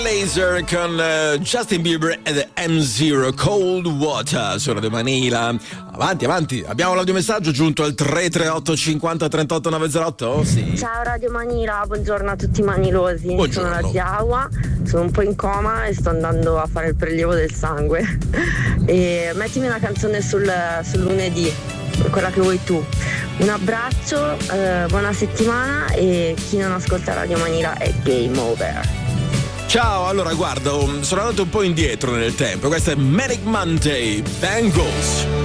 Laser con Justin Bieber ed M0 Cold Water su Radio Manila. Avanti, abbiamo l'audiomessaggio giunto al 338 50 38 908. Oh, sì. Ciao Radio Manila, buongiorno a tutti i manilosi. Buongiorno. Sono la Ziawa, sono un po' in coma e sto andando a fare il prelievo del sangue. E mettimi una canzone sul lunedì, quella che vuoi tu. Un abbraccio, buona settimana, e chi non ascolta Radio Manila è game over. Ciao, allora guarda, sono andato un po' indietro nel tempo. Questo è Manic Monday, Bangles.